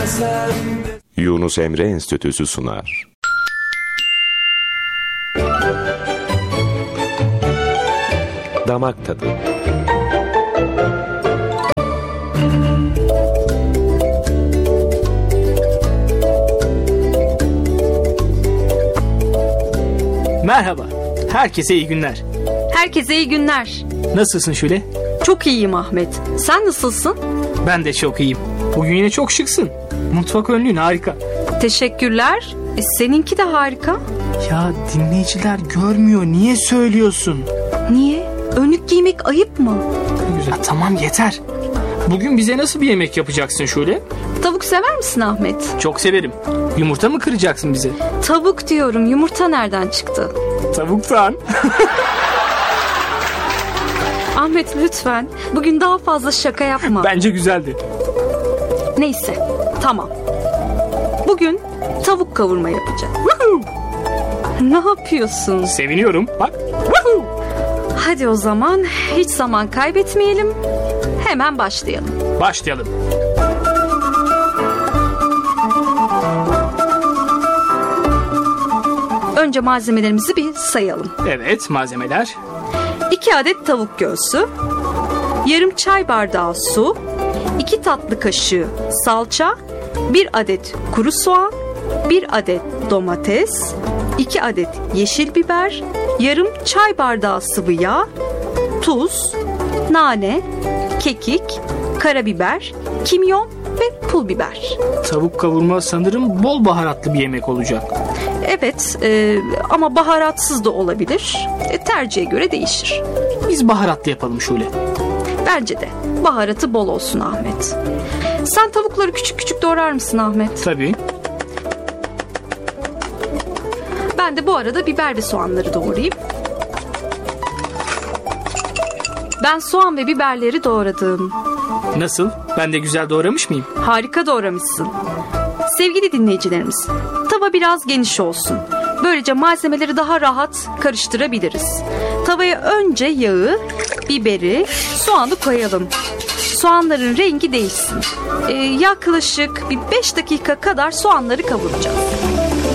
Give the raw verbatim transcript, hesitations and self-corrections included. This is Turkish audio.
Yunus Emre Enstitüsü sunar. Damak tadı. Merhaba, herkese iyi günler. Herkese iyi günler. Nasılsın Şule? Çok iyiyim Ahmet. Sen nasılsın? Ben de çok iyiyim. Bugün yine çok şıksın. Mutfak önlüğün harika. Teşekkürler. E, seninki de harika. Ya dinleyiciler görmüyor. Niye söylüyorsun? Niye? Önlük giymek ayıp mı? Güzel. Tamam yeter. Bugün bize nasıl bir yemek yapacaksın Şule? Tavuk sever misin Ahmet? Çok severim. Yumurta mı kıracaksın bize? Tavuk diyorum. Yumurta nereden çıktı? Tavuktan. Ahmet lütfen. Bugün daha fazla şaka yapma. Bence güzeldi. Neyse. Tamam. Bugün tavuk kavurma yapacağız. Ne yapıyorsun? Seviniyorum. Bak. Hadi o zaman hiç zaman kaybetmeyelim. Hemen başlayalım. Başlayalım. Önce malzemelerimizi bir sayalım. Evet, malzemeler. iki adet tavuk göğsü, yarım çay bardağı su, iki tatlı kaşığı salça, bir adet kuru soğan, bir adet domates, iki adet yeşil biber, yarım çay bardağı sıvı yağ, tuz, nane, kekik, karabiber, kimyon ve pul biber. Tavuk kavurma sanırım bol baharatlı bir yemek olacak. Evet e, ama baharatsız da olabilir. E, tercihe göre değişir. Biz baharatlı yapalım Şule. Bence de. Baharatı bol olsun Ahmet. Sen tavukları küçük küçük doğrar mısın Ahmet? Tabii. Ben de bu arada biber ve soğanları doğrayayım. Ben soğan ve biberleri doğradım. Nasıl? Ben de güzel doğramış mıyım? Harika doğramışsın. Sevgili dinleyicilerimiz, tava biraz geniş olsun. Böylece malzemeleri daha rahat karıştırabiliriz. Tavaya önce yağı, biberi, soğanı koyalım. Soğanların rengi değişsin. Ee, yaklaşık bir beş dakika kadar soğanları kavuracağız.